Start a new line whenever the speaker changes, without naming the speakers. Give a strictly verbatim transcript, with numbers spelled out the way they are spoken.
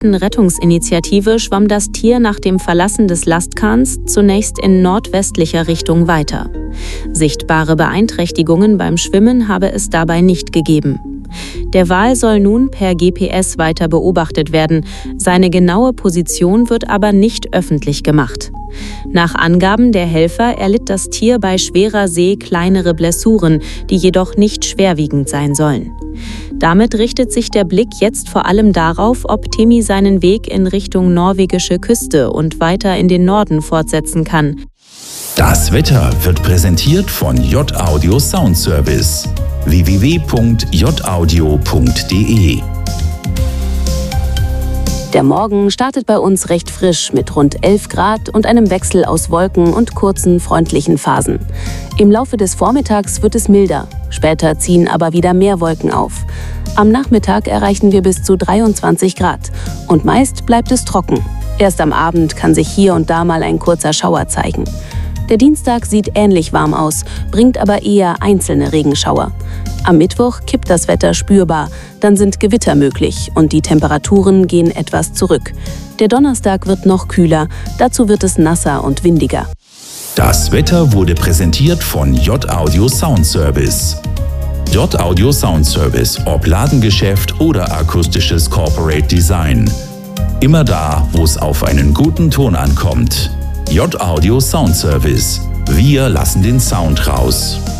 Rettungsinitiative schwamm das Tier nach dem Verlassen des Lastkahns zunächst in nordwestlicher Richtung weiter. Sichtbare Beeinträchtigungen beim Schwimmen habe es dabei nicht gegeben. Der Wal soll nun per G P S weiter beobachtet werden. Seine genaue Position wird aber nicht öffentlich gemacht. Nach Angaben der Helfer erlitt das Tier bei schwerer See kleinere Blessuren, die jedoch nicht schwerwiegend sein sollen. Damit richtet sich der Blick jetzt vor allem darauf, ob Timi seinen Weg in Richtung norwegische Küste und weiter in den Norden fortsetzen kann.
Das Wetter wird präsentiert von J-Audio Sound Service. w w w punkt j audio punkt d e.
Der Morgen startet bei uns recht frisch mit rund elf Grad und einem Wechsel aus Wolken und kurzen, freundlichen Phasen. Im Laufe des Vormittags wird es milder, später ziehen aber wieder mehr Wolken auf. Am Nachmittag erreichen wir bis zu dreiundzwanzig Grad und meist bleibt es trocken. Erst am Abend kann sich hier und da mal ein kurzer Schauer zeigen. Der Dienstag sieht ähnlich warm aus, bringt aber eher einzelne Regenschauer. Am Mittwoch kippt das Wetter spürbar, dann sind Gewitter möglich und die Temperaturen gehen etwas zurück. Der Donnerstag wird noch kühler, dazu wird es nasser und windiger.
Das Wetter wurde präsentiert von J-Audio Sound Service. J-Audio Sound Service, ob Ladengeschäft oder akustisches Corporate Design. Immer da, wo es auf einen guten Ton ankommt. J-Audio Sound Service. Wir lassen den Sound raus.